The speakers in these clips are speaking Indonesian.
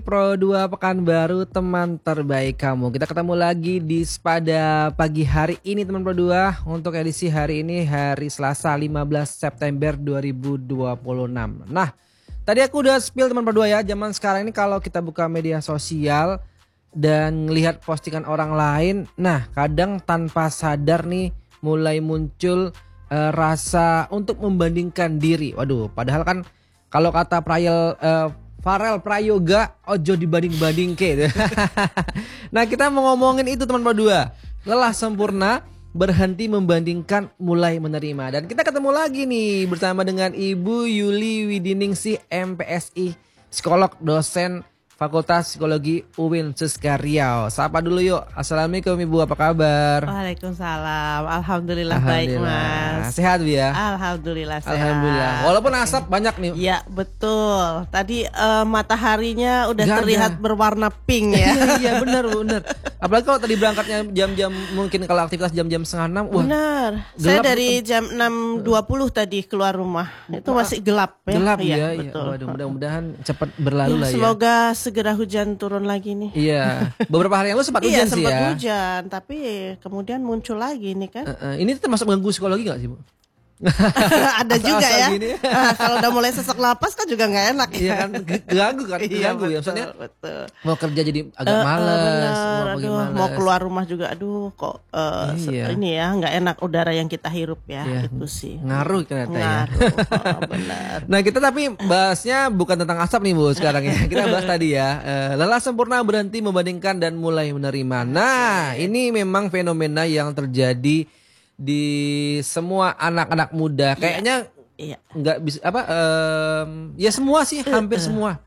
Pro 2 Pekanbaru, teman terbaik kamu. Kita ketemu lagi pada pagi hari ini teman Pro 2. Untuk edisi hari ini hari Selasa 15 September 2026. Nah, tadi aku udah spill teman Pro 2 ya. Zaman sekarang ini kalau kita buka media sosial dan lihat postingan orang lain, nah kadang tanpa sadar nih mulai muncul rasa untuk membandingkan diri. Waduh, padahal kan kalau kata Farel Prayoga, ojo dibanding-banding ke. Nah, kita mau ngomongin itu teman Pro 2. Lelah sempurna, berhenti membandingkan, mulai menerima. Dan kita ketemu lagi nih bersama dengan Ibu Yuli Widiningsih MPSI, psikolog, dosen Fakultas Psikologi UIN Suska Riau. Sapa dulu yuk. Assalamualaikum Ibu, apa kabar? Waalaikumsalam. Alhamdulillah baik Mas. Sehat ya? Alhamdulillah sehat. Alhamdulillah. Walaupun asap banyak nih. Iya betul. Tadi mataharinya udah terlihat berwarna pink ya. Iya benar. Apalagi kalau tadi berangkatnya jam-jam, mungkin kalau aktivitas jam-jam 5:30. Wah, benar. Saya dari jam 6.20 tadi keluar rumah. Itu masih gelap ya. Gelap ya. Betul. Waduh, mudah-mudahan cepat berlalu lah ya. Semoga segera hujan turun lagi nih. Iya. Beberapa hari yang lalu sempat hujan sih ya. Iya sempat hujan, tapi kemudian muncul lagi nih kan. Ini termasuk mengganggu psikologi gak sih Bu? Ada juga ya. Kalau udah mulai sesak napas kan juga nggak enak ya. Iya kan, ganggu kan, ganggu ya. Maksudnya mau kerja jadi agak males, mau keluar rumah juga, kok ini ya nggak enak udara yang kita hirup ya. Itu sih. Ngaruh ternyata ya. Benar. Nah kita tapi bahasnya bukan tentang asap nih Bu sekarang ya. Kita bahas tadi ya, lelah sempurna, berhenti membandingkan dan mulai menerima. Nah ini memang fenomena yang terjadi di semua anak-anak muda. Kayaknya nggak bisa ya semua sih, hampir semua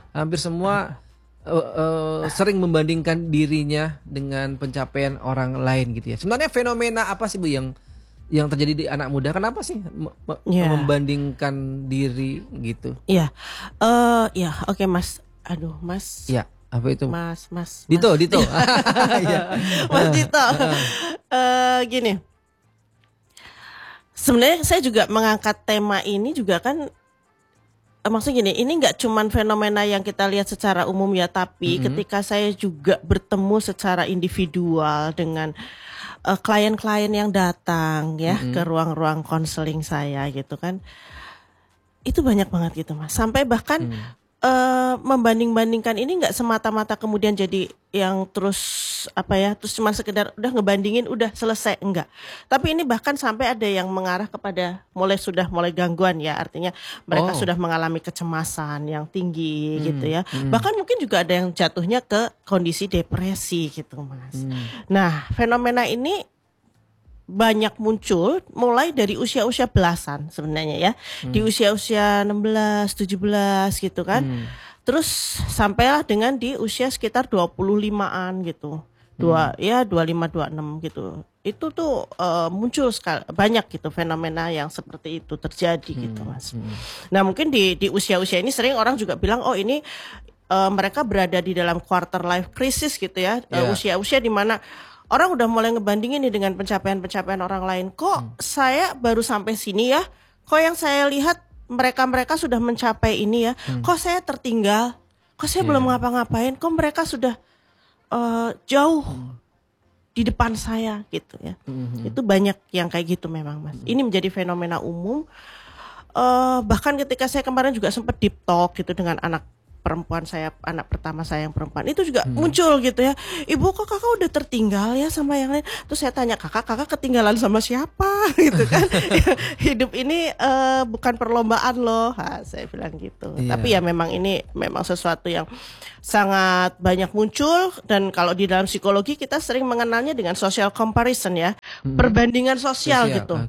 sering membandingkan dirinya dengan pencapaian orang lain gitu ya. Sebenarnya fenomena apa sih Bu yang terjadi di anak muda? Kenapa sih membandingkan diri gitu? Iya, oke Mas. Aduh Mas. Iya. Apa itu? Mas. Dito. Mas Dito. Gini. Sebenarnya saya juga mengangkat tema ini juga kan, maksudnya gini, ini nggak cuman fenomena yang kita lihat secara umum ya, tapi ketika saya juga bertemu secara individual dengan klien-klien yang datang ya ke ruang-ruang konseling saya gitu kan, itu banyak banget gitu Mas. Sampai bahkan membanding-bandingkan ini nggak semata-mata kemudian jadi yang terus cuma sekedar udah ngebandingin udah selesai, enggak. Tapi ini bahkan sampai ada yang mengarah kepada mulai gangguan ya, artinya mereka sudah mengalami kecemasan yang tinggi gitu ya. Bahkan mungkin juga ada yang jatuhnya ke kondisi depresi gitu Mas. Nah, fenomena ini banyak muncul mulai dari usia-usia belasan sebenarnya ya. Di usia-usia 16, 17 gitu kan. Terus sampailah dengan di usia sekitar 25-an gitu. 25, 26 gitu. Itu tuh muncul banyak gitu fenomena yang seperti itu terjadi gitu Mas. Nah, mungkin di usia-usia ini sering orang juga bilang ini mereka berada di dalam quarter life crisis gitu ya. Usia-usia di mana orang udah mulai ngebandingin nih dengan pencapaian-pencapaian orang lain. Kok saya baru sampai sini ya? Kok yang saya lihat mereka sudah mencapai ini ya? Kok saya tertinggal? Kok saya belum ngapa-ngapain? Kok mereka sudah jauh di depan saya gitu ya? Itu banyak yang kayak gitu memang Mas. Ini menjadi fenomena umum. Bahkan ketika saya kemarin juga sempat deep talk gitu dengan anak pertama saya yang perempuan, itu juga muncul gitu ya. Ibu, kok kakak udah tertinggal ya sama yang lain? Terus saya tanya, kakak ketinggalan sama siapa gitu kan? Hidup ini bukan perlombaan loh. Saya bilang gitu. Tapi ya memang ini memang sesuatu yang sangat banyak muncul, dan kalau di dalam psikologi kita sering mengenalnya dengan social comparison ya, perbandingan sosial gitu.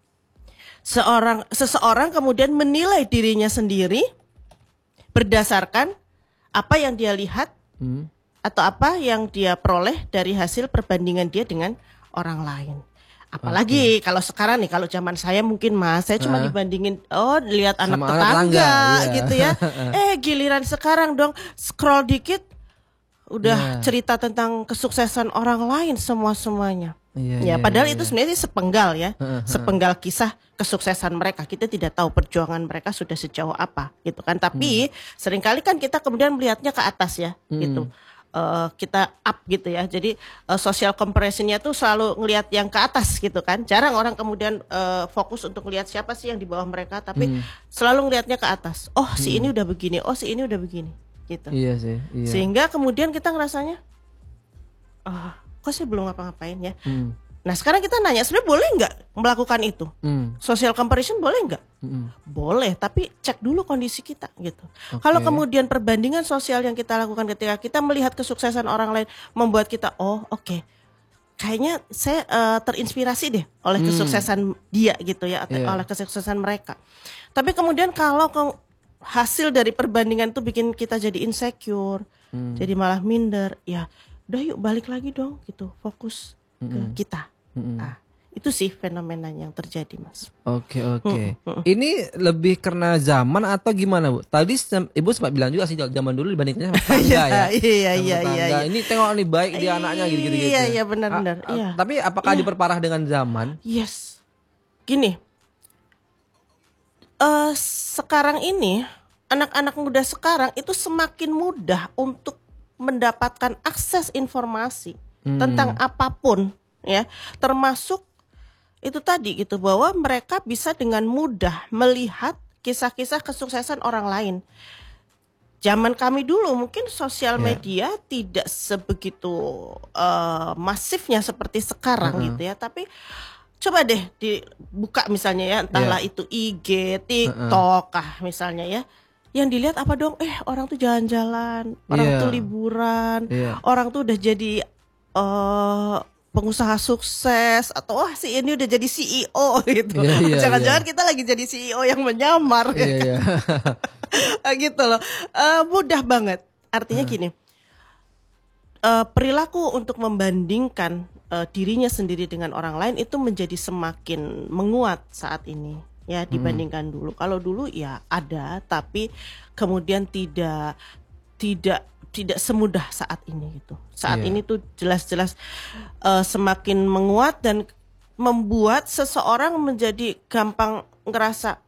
Seseorang kemudian menilai dirinya sendiri berdasarkan apa yang dia lihat atau apa yang dia peroleh dari hasil perbandingan dia dengan orang lain. Apalagi kalau sekarang nih, kalau zaman saya mungkin Mas, saya cuma dibandingin lihat anak tetangga gitu ya. Giliran sekarang dong scroll dikit, udah Ya. cerita tentang kesuksesan orang lain semuanya. Iya, Ya, iya, padahal iya, itu iya. sebenarnya sepenggal ya, Heeh, heeh. sepenggal kisah kesuksesan mereka. Kita tidak tahu perjuangan mereka sudah sejauh apa, gitu kan. Tapi seringkali kan kita kemudian melihatnya ke atas ya, gitu. Kita up gitu ya. Jadi social comparisonnya tuh selalu ngelihat yang ke atas gitu kan. Jarang orang kemudian fokus untuk ngelihat siapa sih yang di bawah mereka, tapi selalu ngelihatnya ke atas. Oh, si ini udah begini, oh si ini udah begini, gitu. Iya sih, iya. Sehingga kemudian kita ngerasanya, kok saya belum ngapa-ngapain ya. Hmm, Nah sekarang kita nanya, sebenarnya boleh nggak melakukan itu? hmm, Social comparison boleh nggak? hmm. Boleh, tapi cek dulu kondisi kita gitu. Kalau kemudian perbandingan sosial yang kita lakukan ketika kita melihat kesuksesan orang lain membuat kita, oh oke, kayaknya saya terinspirasi deh oleh kesuksesan dia gitu ya, atau Iya. oleh kesuksesan mereka. Tapi kemudian kalau hasil dari perbandingan itu bikin kita jadi insecure, jadi malah minder, ya udah yuk balik lagi dong gitu, fokus ke kita. Nah, itu sih fenomenanya yang terjadi, Mas. Oke, oke. Ini lebih karena zaman atau gimana, Bu? Tadi Ibu sempat bilang juga sih zaman dulu dibandingkannya sama tetangga ya. Iya, Sama iya, tetangga. iya. Ini tengok nih baik dia anaknya gitu-gitu. Iya, iya, benar-benar. Iya. Tapi apakah diperparah dengan zaman? Yes. Gini, sekarang ini anak-anak muda sekarang itu semakin mudah untuk mendapatkan akses informasi tentang apapun ya, termasuk itu tadi gitu, bahwa mereka bisa dengan mudah melihat kisah-kisah kesuksesan orang lain. Zaman kami dulu mungkin sosial media tidak sebegitu masifnya seperti sekarang gitu ya, tapi coba deh dibuka misalnya ya, entahlah itu IG, TikTok misalnya ya. Yang dilihat apa dong? Orang tuh jalan-jalan, orang tuh liburan, orang tuh udah jadi pengusaha sukses, atau wah si ini udah jadi CEO gitu. Jangan-jangan kita lagi jadi CEO yang menyamar. Iya. Gitu loh. Mudah banget. Artinya gini, perilaku untuk membandingkan dirinya sendiri dengan orang lain itu menjadi semakin menguat saat ini ya, dibandingkan dulu. Kalau dulu ya ada, tapi kemudian tidak semudah saat ini gitu. Saat ini tuh jelas-jelas semakin menguat dan membuat seseorang menjadi gampang ngerasa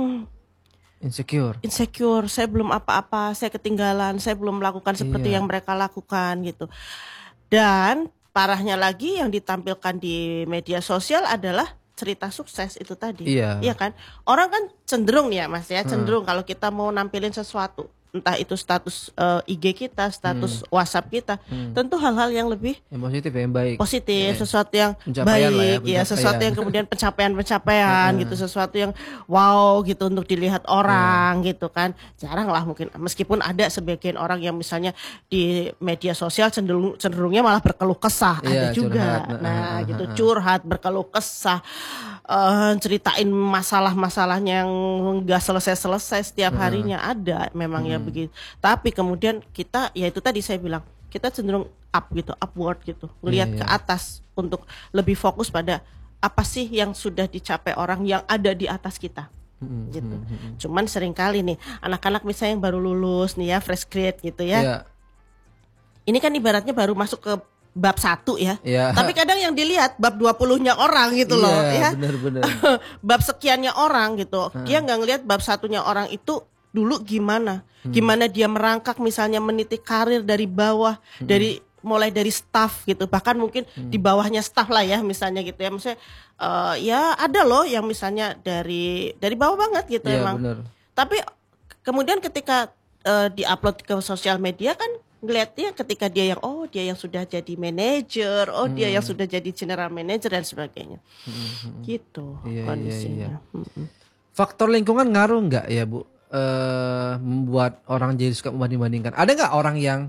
insecure, saya belum apa-apa, saya ketinggalan, saya belum melakukan seperti yang mereka lakukan gitu. Dan parahnya lagi yang ditampilkan di media sosial adalah cerita sukses itu tadi. Iya kan? Orang kan cenderung ya Mas ya, cenderung kalau kita mau nampilin sesuatu, entah itu status IG kita, status WhatsApp kita, tentu hal-hal yang lebih yang positif ya, yang baik. Positif, sesuatu yang Pencapaian baik, lah ya, sesuatu yang kemudian pencapaian gitu, sesuatu yang wow gitu untuk dilihat orang gitu kan. Jarang lah mungkin, meskipun ada sebagian orang yang misalnya di media sosial cenderungnya malah berkeluh kesah, ada juga. Curhat. Gitu, curhat, berkeluh kesah, ceritain masalah-masalahnya yang nggak selesai-selesai setiap harinya, ada memang ya begitu. Tapi kemudian kita, ya itu tadi saya bilang, kita cenderung up gitu, upward gitu, melihat ke atas untuk lebih fokus pada apa sih yang sudah dicapai orang yang ada di atas kita. Gitu. Cuman seringkali nih anak-anak misalnya yang baru lulus nih ya, fresh grade gitu ya. Ini kan ibaratnya baru masuk ke bab 1 ya. Tapi kadang yang dilihat bab 20-nya orang gitu loh ya. Bener. Bab sekiannya orang gitu. Dia nggak ngelihat bab 1-nya orang itu dulu gimana dia merangkak misalnya meniti karir dari bawah, mulai dari staff gitu, bahkan mungkin di bawahnya staff lah ya misalnya gitu ya, maksudnya ya ada loh yang misalnya dari bawah banget gitu emang. Bener. Tapi kemudian ketika diupload ke sosial media kan ngeliatnya ketika dia yang sudah jadi manajer, dia yang sudah jadi general manager dan sebagainya, gitu kondisinya. Faktor lingkungan ngaruh nggak ya Bu? Membuat orang jadi suka membanding-bandingkan. Ada nggak orang yang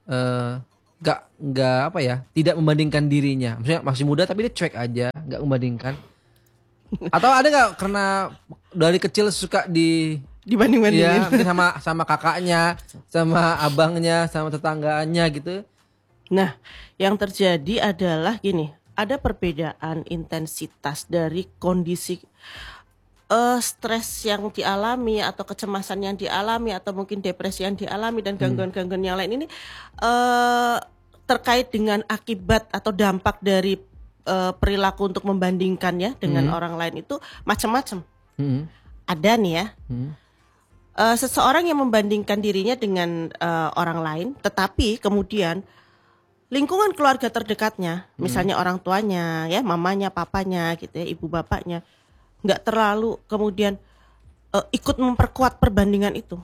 nggak apa ya, tidak membandingkan dirinya, maksudnya masih muda tapi dia cuek aja, nggak membandingkan? Atau ada nggak karena dari kecil suka dibanding-bandingin? Ya, mungkin sama kakaknya, sama abangnya, sama tetangganya gitu. Nah, yang terjadi adalah gini, ada perbedaan intensitas dari kondisi stres yang dialami atau kecemasan yang dialami atau mungkin depresi yang dialami dan gangguan-gangguan yang lain ini terkait dengan akibat atau dampak dari perilaku untuk membandingkan ya dengan orang lain itu macam-macam. Ada nih ya. Seseorang yang membandingkan dirinya dengan orang lain, tetapi kemudian lingkungan keluarga terdekatnya, misalnya orang tuanya, ya mamanya, papanya, gitu ya, ibu bapaknya, nggak terlalu kemudian ikut memperkuat perbandingan itu,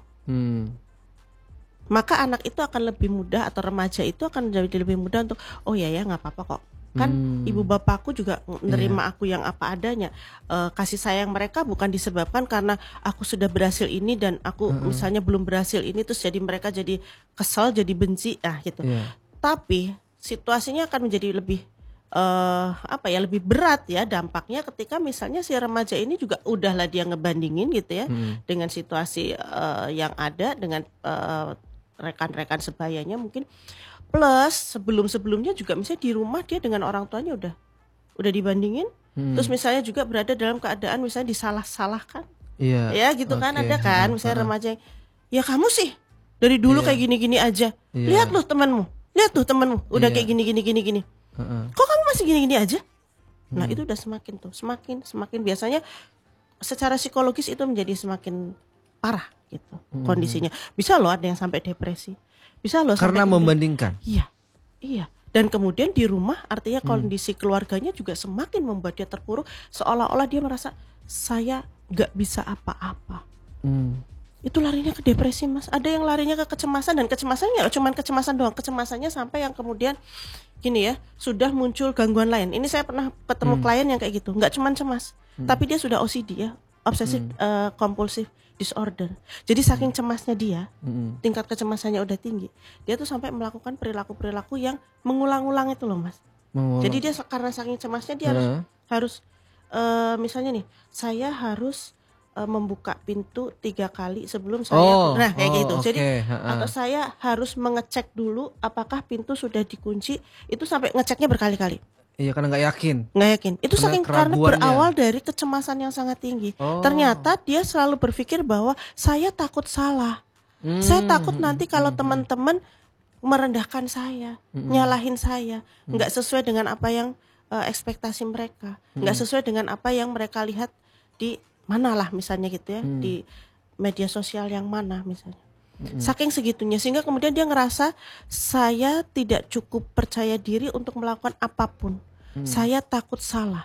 maka anak itu akan lebih mudah atau remaja itu akan jadi lebih mudah untuk oh ya nggak apa-apa kok. Kan ibu bapakku juga menerima aku yang apa adanya. Kasih sayang mereka bukan disebabkan karena aku sudah berhasil ini dan aku misalnya belum berhasil ini, terus jadi mereka jadi kesel, jadi benci, gitu. Tapi situasinya akan menjadi lebih lebih berat ya dampaknya ketika misalnya si remaja ini juga udahlah dia ngebandingin gitu ya dengan situasi yang ada dengan rekan-rekan sebayanya mungkin. Plus sebelum-sebelumnya juga misalnya di rumah dia dengan orang tuanya udah dibandingin, terus misalnya juga berada dalam keadaan misalnya disalah-salahkan, ya gitu kan, ada kan misalnya remaja yang, ya kamu sih dari dulu kayak gini-gini aja, lihat loh temanmu, lihat tuh temanmu udah kayak gini-gini, kok kamu masih gini-gini aja? Nah itu udah semakin biasanya secara psikologis itu menjadi semakin parah gitu kondisinya, bisa loh ada yang sampai depresi. Bisa loh karena membandingkan. Iya. Dan kemudian di rumah artinya kondisi keluarganya juga semakin membuat dia terpuruk, seolah-olah dia merasa saya nggak bisa apa-apa. Itu larinya ke depresi, Mas. Ada yang larinya ke kecemasan, dan kecemasannya cuma kecemasan doang, kecemasannya sampai yang kemudian gini ya, sudah muncul gangguan lain. Ini saya pernah ketemu klien yang kayak gitu, nggak cuma cemas, tapi dia sudah OCD ya, obsessive compulsive disorder. Jadi saking cemasnya dia, tingkat kecemasannya udah tinggi, dia tuh sampai melakukan perilaku-perilaku yang mengulang-ulang itu loh, Mas. Jadi dia karena saking cemasnya dia harus misalnya nih, saya harus membuka pintu 3 kali sebelum saya kayak gitu. Jadi atau saya harus mengecek dulu apakah pintu sudah dikunci, itu sampai ngeceknya berkali-kali. Iya, karena nggak yakin. Itu karena berawal dari kecemasan yang sangat tinggi. Ternyata dia selalu berpikir bahwa saya takut salah. Saya takut nanti kalau teman-teman merendahkan saya, nyalahin saya, nggak sesuai dengan apa yang ekspektasi mereka, nggak sesuai dengan apa yang mereka lihat di mana lah misalnya gitu ya, di media sosial yang mana misalnya. Saking segitunya sehingga kemudian dia ngerasa saya tidak cukup percaya diri untuk melakukan apapun. Saya takut salah.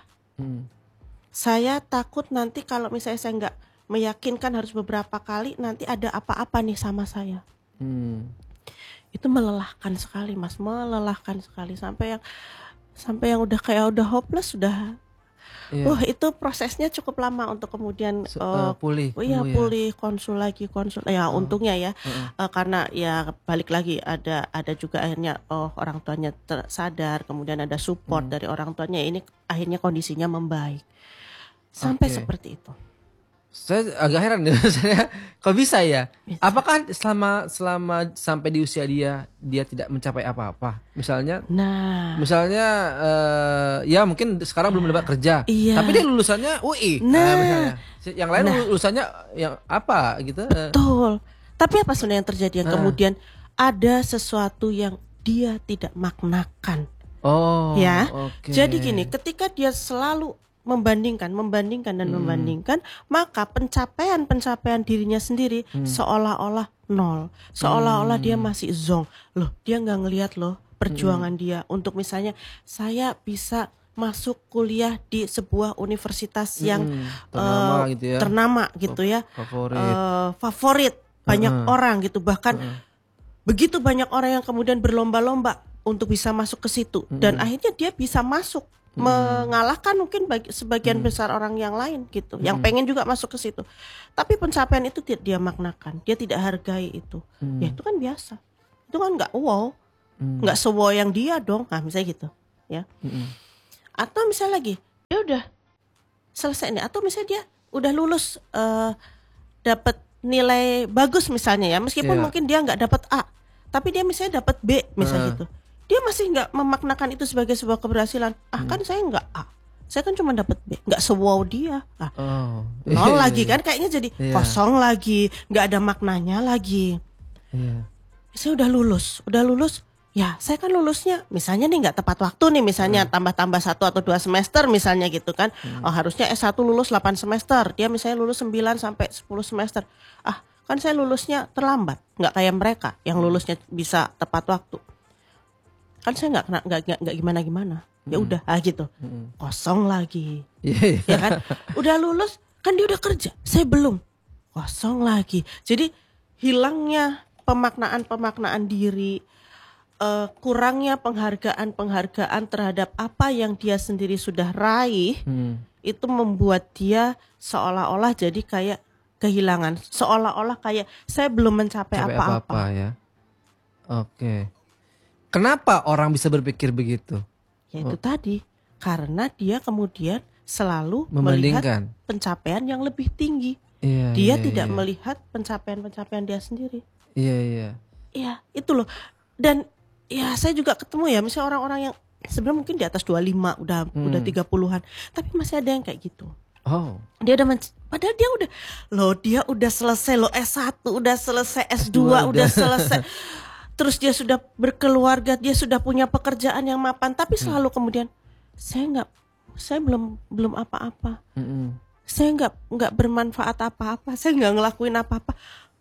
Saya takut nanti kalau misalnya saya nggak meyakinkan harus beberapa kali, nanti ada apa-apa nih sama saya. Itu melelahkan sekali, Mas, melelahkan sekali sampai yang udah kayak udah hopeless, sudah. Itu prosesnya cukup lama untuk kemudian pulih, konsul lagi. Untungnya ya, karena ya balik lagi ada juga akhirnya orang tuanya sadar, kemudian ada support dari orang tuanya, ini akhirnya kondisinya membaik sampai seperti itu. Saya agak heran ya, saya kok bisa ya? Apakah selama sampai di usia dia tidak mencapai apa-apa? Misalnya ya mungkin sekarang belum dapat kerja, tapi dia lulusannya UI. Misalnya. Yang lain lulusannya yang apa gitu? Betul. Tapi apa sebenarnya yang terjadi yang kemudian ada sesuatu yang dia tidak maknakan. Jadi gini, ketika dia selalu membandingkan, maka pencapaian dirinya sendiri seolah-olah nol, seolah-olah dia masih zonk. Loh, dia nggak ngelihat loh perjuangan dia untuk misalnya saya bisa masuk kuliah di sebuah universitas yang ternama gitu ya, favorit banyak orang gitu, bahkan begitu banyak orang yang kemudian berlomba-lomba untuk bisa masuk ke situ, dan akhirnya dia bisa masuk, mengalahkan mungkin sebagian besar orang yang lain gitu, yang pengen juga masuk ke situ. Tapi pencapaian itu tidak dia maknakan, dia tidak hargai itu. Ya itu kan biasa, itu kan nggak wow, nggak se-wow yang dia dong, misalnya gitu ya. Atau misalnya lagi dia udah selesai nih, atau misalnya dia udah lulus, dapat nilai bagus misalnya ya, meskipun mungkin dia nggak dapat A, tapi dia misalnya dapat B misalnya gitu. Dia masih nggak memaknakan itu sebagai sebuah keberhasilan. Kan saya nggak A, Saya kan cuma dapat B, nggak sewow dia. Ah, Oh. nol lagi kan kayaknya jadi Iya. kosong lagi, nggak ada maknanya lagi. Iya. Saya udah lulus. Ya, saya kan lulusnya misalnya nih nggak tepat waktu nih, misalnya tambah-tambah 1 atau 2 semester misalnya gitu kan. Oh, harusnya S1 lulus 8 semester. Dia misalnya lulus 9 sampai 10 semester. Ah, kan saya lulusnya terlambat, nggak kayak mereka yang lulusnya bisa tepat waktu. Kan saya nggak gimana-gimana. Ya udah, gitu. Kosong lagi. Iya. Ya kan? Udah lulus, kan dia udah kerja. Saya belum. Kosong lagi. Jadi hilangnya pemaknaan diri, kurangnya penghargaan terhadap apa yang dia sendiri sudah raih, itu membuat dia seolah-olah jadi kayak kehilangan, seolah-olah kayak saya belum mencapai Capek apa-apa. apa-apa ya. Oke. Kenapa orang bisa berpikir begitu? Ya itu tadi, karena dia kemudian selalu melihat Membandingkan. pencapaian yang lebih tinggi. Iya. Dia iya, tidak iya. melihat pencapaian dia sendiri. Iya. Iya, itu loh. Dan ya saya juga ketemu ya, misalnya orang-orang yang sebenarnya mungkin di atas 25, udah 30-an, tapi masih ada yang kayak gitu. Oh. Dia udah padahal dia udah selesai loh S1, udah selesai S2, S2 udah selesai. Terus dia sudah berkeluarga, dia sudah punya pekerjaan yang mapan, tapi selalu kemudian saya belum apa-apa. Saya nggak bermanfaat apa-apa, saya nggak ngelakuin apa-apa.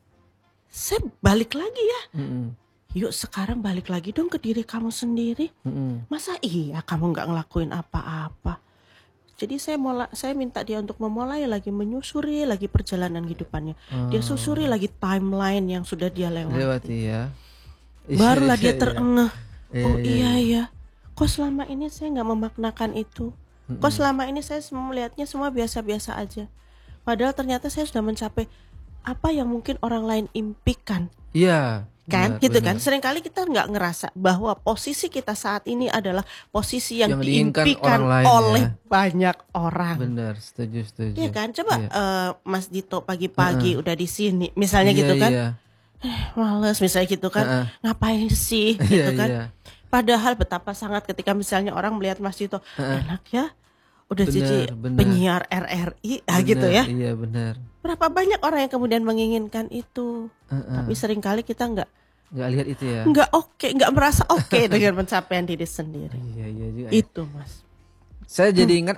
Saya balik lagi ya. Yuk sekarang balik lagi dong ke diri kamu sendiri. Masa iya kamu nggak ngelakuin apa-apa? Jadi saya minta dia untuk memulai lagi, menyusuri lagi perjalanan kehidupannya. Dia susuri lagi timeline yang sudah dia lewati. Lewati ya. Barulah dia Iya. terengah. Iya, Oh iya, iya. Kok selama ini saya nggak memaknakan itu? Kok selama ini saya melihatnya semua biasa-biasa aja? Padahal ternyata saya sudah mencapai apa yang mungkin orang lain impikan. Iya. Kan, benar, gitu benar. kan. Seringkali kita nggak ngerasa bahwa posisi kita saat ini adalah posisi yang diinginkan diimpikan orang lain, oleh ya. banyak orang. Benar, setuju. Iya kan, coba Iya. Mas Dito pagi-pagi udah di sini, misalnya gitu kan. Iya. Males misalnya gitu kan, ngapain sih gitu Iya, kan. iya. Padahal betapa sangat ketika misalnya orang melihat Mas Dito, enak ya udah jadi Benar. penyiar RRI, gitu Benar, ya. Iya benar. Berapa banyak orang yang kemudian menginginkan itu, tapi seringkali kita nggak lihat itu ya. nggak merasa oke dengan pencapaian diri sendiri. Iya juga. Itu Mas. Saya jadi ingat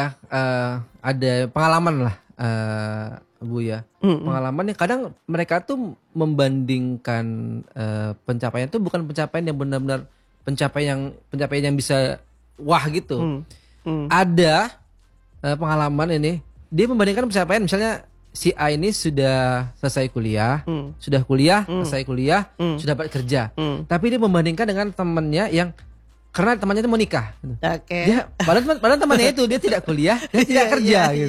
ada pengalaman lah, Bu ya. Pengalaman yang kadang mereka tuh membandingkan pencapaian itu bukan pencapaian yang benar-benar pencapaian yang bisa wah gitu. Ada pengalaman ini, dia membandingkan pencapaian misalnya si A ini sudah selesai kuliah, selesai kuliah, sudah dapat kerja. Tapi dia membandingkan dengan temannya yang karena temannya itu mau nikah. Oke. Dia padahal temannya itu dia tidak kuliah, dia tidak kerja gitu.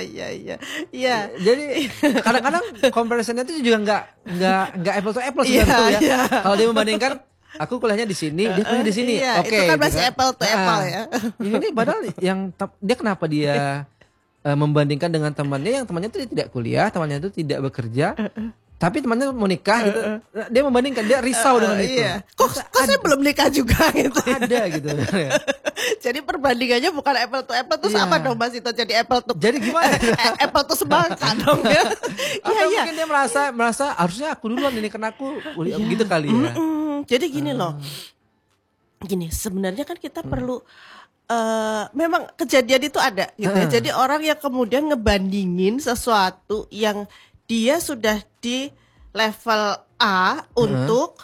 Iya. Jadi kadang-kadang comparisonnya itu juga nggak apple to apple sebenarnya ya. Kalau dia membandingkan aku kuliahnya di sini, dia kuliah di sini. Iya, Oke. itu kan gitu masih apple to apple ya. Ini padahal dia kenapa dia membandingkan dengan temannya yang temannya itu tidak kuliah, temannya itu tidak bekerja. Tapi temannya mau nikah gitu. Dia membandingkan, dia risau dengan itu. Iya. Kok saya belum nikah juga gitu. Ada gitu. Jadi perbandingannya bukan apple to apple, terus Iya. apa dong Mas itu jadi apple to Jadi gimana? apple to semangka dong ya. Atau mungkin dia merasa harusnya aku duluan ini karena aku kuliah gitu kali ya. Jadi gini loh. Gini, sebenarnya kan kita perlu memang kejadian itu ada gitu ya. Jadi orang yang kemudian ngebandingin sesuatu yang dia sudah di level A untuk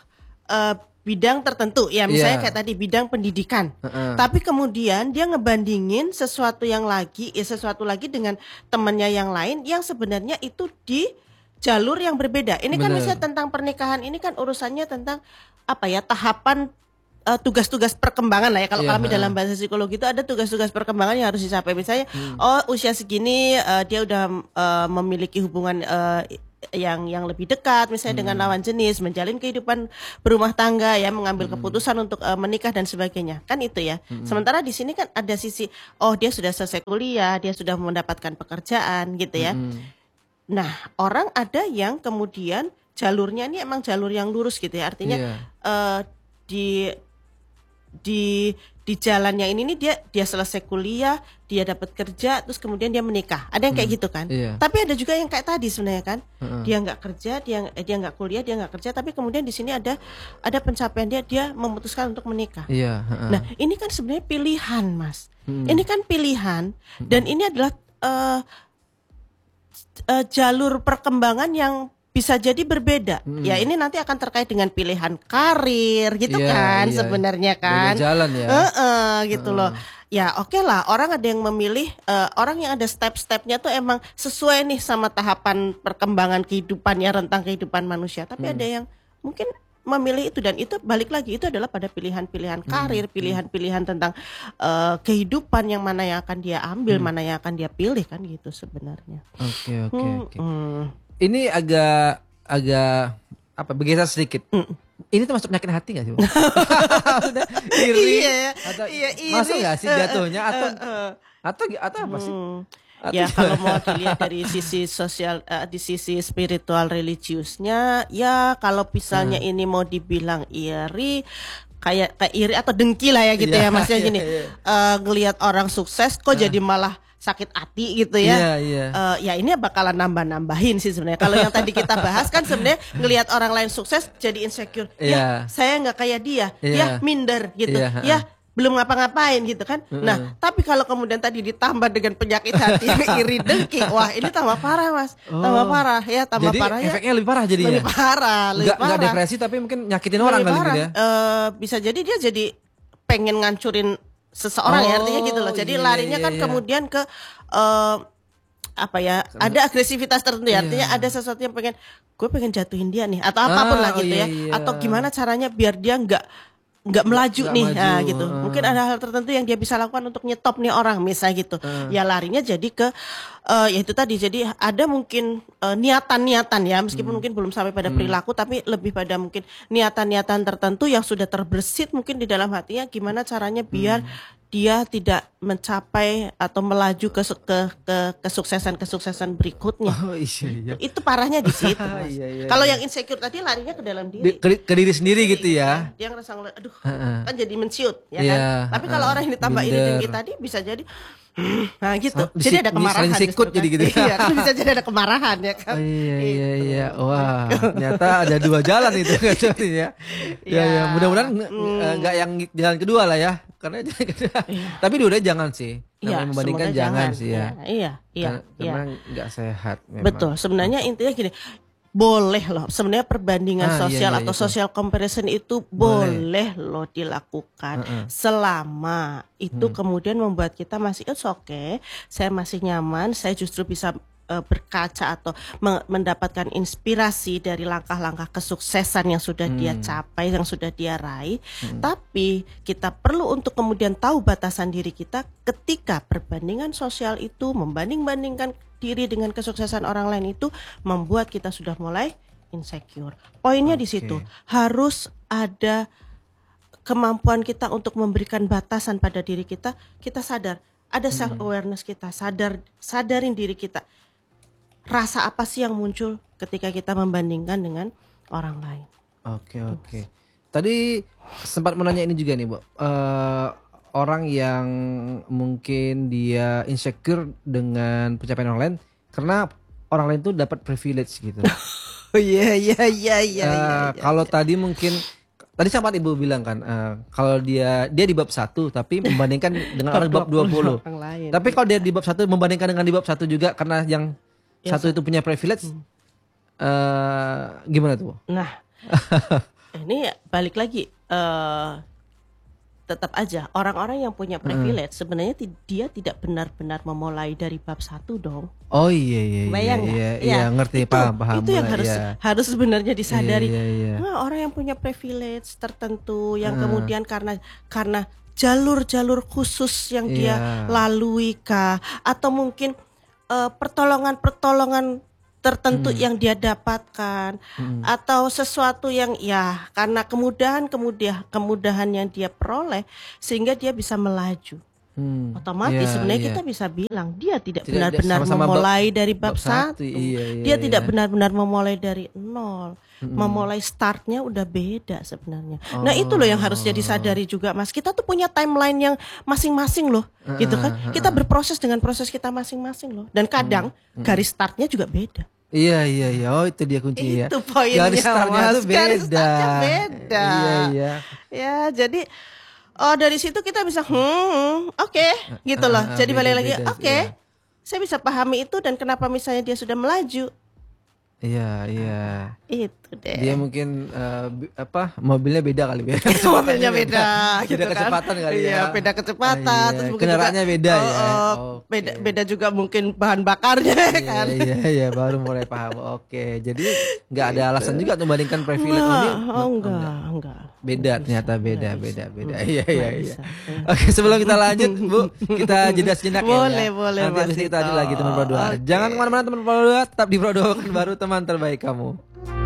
bidang tertentu ya, misalnya Iya. kayak tadi bidang pendidikan. Tapi kemudian dia ngebandingin sesuatu lagi dengan temannya yang lain yang sebenarnya itu di jalur yang berbeda. Ini kan Bener. misalnya tentang pernikahan, ini kan urusannya tentang apa ya, tahapan tugas-tugas perkembangan lah ya. Kalau Iya, kami dalam bahasa psikologi itu ada tugas-tugas perkembangan yang harus dicapai. Misalnya, usia segini dia udah memiliki hubungan yang lebih dekat, misalnya dengan lawan jenis, menjalin kehidupan berumah tangga, ya, mengambil keputusan untuk menikah dan sebagainya. Kan itu ya. Sementara di sini kan ada sisi, dia sudah selesai kuliah, dia sudah mendapatkan pekerjaan, gitu ya. Nah, orang ada yang kemudian jalurnya ini emang jalur yang lurus gitu ya. Artinya Iya. di di jalannya ini nih dia selesai kuliah, dia dapat kerja, terus kemudian dia menikah. Ada yang kayak gitu kan? Iya. Tapi ada juga yang kayak tadi sebenarnya kan. Dia nggak kerja, dia nggak kuliah, dia nggak kerja, tapi kemudian di sini ada pencapaian dia memutuskan untuk menikah. Iya. Nah, ini kan sebenarnya pilihan, Mas. Ini kan pilihan dan ini adalah jalur perkembangan yang bisa jadi berbeda. Ya ini nanti akan terkait dengan pilihan karir gitu kan sebenarnya kan. Beda jalan ya. Gitu loh. Ya oke lah, orang ada yang memilih, orang yang ada step-stepnya tuh emang sesuai nih sama tahapan perkembangan kehidupannya, rentang kehidupan manusia. Tapi ada yang mungkin memilih itu, dan itu balik lagi itu adalah pada pilihan-pilihan karir, pilihan-pilihan tentang kehidupan yang mana yang akan dia ambil, mana yang akan dia pilih kan gitu sebenarnya. Oke. Ini agak apa bergeser sedikit. Ini termasuk penyakit hati nggak sih? Iri. Atau iri. Masuk nggak sih jatuhnya atau apa sih? Ya kalau mau dilihat dari sisi sosial, di sisi spiritual religiusnya, ya kalau misalnya ini mau dibilang iri, kayak iri atau dengki lah ya gitu ya Masnya gini. Ngelihat orang sukses kok jadi malah sakit hati gitu ya. Ya ini bakalan nambah-nambahin sih sebenarnya. Kalau yang tadi kita bahas kan sebenarnya ngelihat orang lain sukses jadi insecure. Ya saya nggak kayak dia, ya minder gitu. Ya belum ngapa-ngapain gitu kan. Nah, tapi kalau kemudian tadi ditambah dengan penyakit hati iri dengki, wah ini tambah parah Mas. Tambah parah ya, tambah jadi parah ya. Efeknya lebih parah jadinya. Lebih parah. Nggak depresi tapi mungkin nyakitin orang kali gitu ya. Bisa jadi dia jadi pengen ngancurin seseorang ya, artinya gitu loh. Jadi larinya kan kemudian ke ada agresivitas tertentu ya. Artinya ada sesuatu yang gue pengen jatuhin dia nih atau apapun lah gitu ya. Atau gimana caranya biar dia nggak melaju nih. Nah gitu. Mungkin ada hal tertentu yang dia bisa lakukan untuk nyetop nih orang misalnya gitu. Ya larinya jadi ke ya itu tadi, jadi ada mungkin niatan-niatan ya, meskipun mungkin belum sampai pada perilaku, tapi lebih pada mungkin niatan-niatan tertentu yang sudah terbersit mungkin di dalam hatinya, gimana caranya biar dia tidak mencapai atau melaju ke kesuksesan berikutnya. Itu parahnya di situ. Kalau yang insecure tadi larinya ke dalam diri, ke diri sendiri gitu ya. Dia ngerasa aduh kan jadi mensiut ya kan. Tapi kalau orang yang ditambah iri tinggi tadi bisa jadi nah gitu. Jadi ada kemarahan sikut jadi gitu. Iya, bisa jadi ada kemarahan ya kan. Iya. Wah, ternyata ada dua jalan itu ya. Ya, mudah-mudahan enggak yang jalan kedua lah ya. Karena jalan kedua. Tapi dua-duanya jangan sih. Namanya membandingkan jangan sih ya. Iya. Karena enggak sehat memang. Betul. Sebenarnya intinya gini, boleh loh sebenarnya perbandingan sosial atau social comparison itu boleh loh dilakukan selama itu kemudian membuat kita masih oke, saya masih nyaman, saya justru bisa berkaca atau mendapatkan inspirasi dari langkah-langkah kesuksesan yang sudah dia capai, yang sudah dia raih. Tapi kita perlu untuk kemudian tahu batasan diri kita ketika perbandingan sosial itu, membanding-bandingkan diri dengan kesuksesan orang lain itu membuat kita sudah mulai insecure. Poinnya di situ, harus ada kemampuan kita untuk memberikan batasan pada diri kita. Kita sadar, ada self awareness kita, sadarin diri kita. Rasa apa sih yang muncul ketika kita membandingkan dengan orang lain? Oke. Tadi sempat menanya ini juga nih, Bu. Orang yang mungkin dia insecure dengan pencapaian orang lain karena orang lain tuh dapat privilege gitu. Iya. Kalau tadi mungkin tadi sempat Ibu bilang kan, kalau dia di bab 1 tapi membandingkan dengan orang bab 20. Tapi kalau dia di bab 1 membandingkan dengan di bab 1 juga karena yang satu itu punya privilege, gimana tuh? Nah, ini balik lagi. Tetap aja orang-orang yang punya privilege sebenarnya dia tidak benar-benar memulai dari bab 1 dong. Oh iya. Bayang iya, ngerti, paham. Itu yang harus sebenarnya disadari. Nah, orang yang punya privilege tertentu yang kemudian karena jalur-jalur khusus yang dia lalui kah, atau mungkin pertolongan tertentu yang dia dapatkan, atau sesuatu yang ya karena kemudahan yang dia peroleh sehingga dia bisa melaju. Otomatis Iya, sebenarnya iya. kita bisa bilang dia tidak Tidak, benar-benar sama-sama memulai dari bab bab satu. 1. Iya, iya, Dia tidak iya. benar-benar memulai dari nol. Memulai startnya udah beda sebenarnya. Nah, itu loh yang harusnya Oh. disadari juga, Mas. Kita tuh punya timeline yang masing-masing loh, gitu kan? Kita berproses dengan proses kita masing-masing loh. Dan kadang garis startnya juga beda. Iya, iya, iya. Oh, itu dia kuncinya ya. Itu poinnya, Garis startnya Mas. tuh Garis beda. startnya beda. Iya, iya. Ya, jadi dari situ kita bisa oke, gitu loh. Jadi balik lagi, beda-beda, oke, iya. saya bisa pahami itu dan kenapa misalnya dia sudah melaju. Iya, iya. Itu deh. Dia mungkin mobilnya beda kali ya. Mobilnya beda, gitu Beda kan. kecepatan kali ya. Iya, beda kecepatan. Iya, Terus mungkin kendaraannya juga, beda ya. Oke. Beda juga mungkin bahan bakarnya kan. Iya, iya, baru mulai paham. Oke, jadi nggak ada alasan juga untuk bandingkan privilege ini. Enggak. Beda, ternyata beda. Iya, iya, Nggak iya. bisa. Oke, sebelum kita lanjut, Bu, kita jeda sejenak Boleh, ya. boleh, Nanti habis Mas ini kita lanjut Dito. lagi teman Pro 2. Oke. Jangan kemana-mana teman Pro 2, tetap di Pro 2 kan baru teman terbaik kamu.